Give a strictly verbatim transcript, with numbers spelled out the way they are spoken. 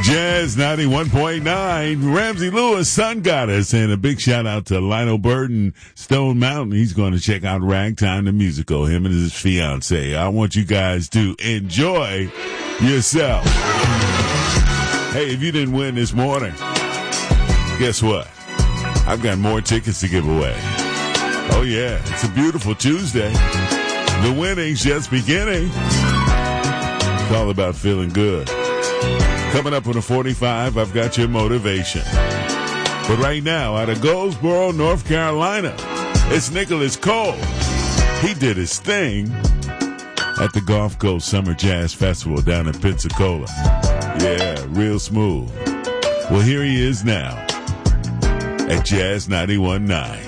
Jazz ninety-one point nine. Ramsey Lewis, Sun Goddess, and a big shout out to Lionel Burton, Stone Mountain. He's going to check out Ragtime the Musical, him and his fiance. I want you guys to enjoy yourself. Hey, if you didn't win this morning, guess what? I've got more tickets to give away. Oh yeah, it's a beautiful Tuesday. The winning's just beginning. It's all about feeling good. Coming up on the forty-five, I've got your motivation. But right now, out of Goldsboro, North Carolina, it's Nicholas Cole. He did his thing at the Gulf Coast Summer Jazz Festival down in Pensacola. Yeah, real smooth. Well, here he is now at Jazz ninety-one point nine.